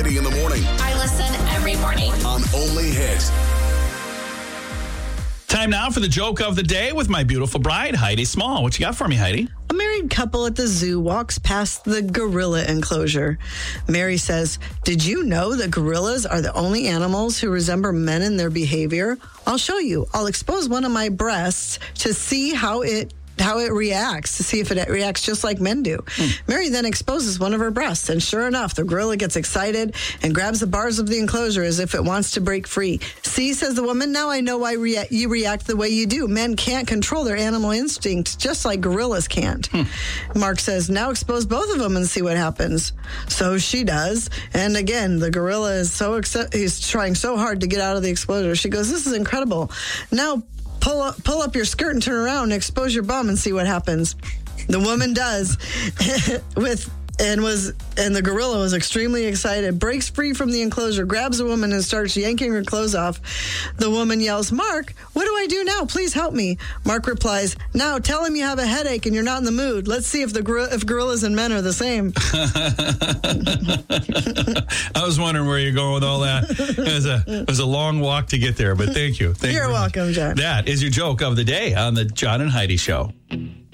Heidi in the morning. I listen every morning. On Only Hit. Time now for the joke of the day with my beautiful bride, Heidi Small. What you got for me, Heidi? A married couple at the zoo walks past the gorilla enclosure. Mary says, "Did you know that gorillas are the only animals who resemble men in their behavior? I'll show you. I'll expose one of my breasts to see how it reacts, to see if it reacts just like men do." Mary then exposes one of her breasts, and sure enough, the gorilla gets excited and grabs the bars of the enclosure as if it wants to break free. "See," says the woman, "now I know why you react the way you do. Men can't control their animal instincts just like gorillas can't." Mark says, "Now expose both of them and see what happens." So she does, and again, the gorilla is he's trying so hard to get out of the enclosure. She goes, "This is incredible. Now pull up your skirt and turn around and expose your bum and see what happens." The woman does, and the gorilla was extremely excited, breaks free from the enclosure, grabs the woman and starts yanking her clothes off. The woman yells, "Mark, what do I do now? Please help me." Mark replies, "Now tell him you have a headache and you're not in the mood. Let's see if gorillas and men are the same." I was wondering where you're going with all that. It was a long walk to get there, but thank you. You're welcome, John. That is your joke of the day on the John and Heidi Show.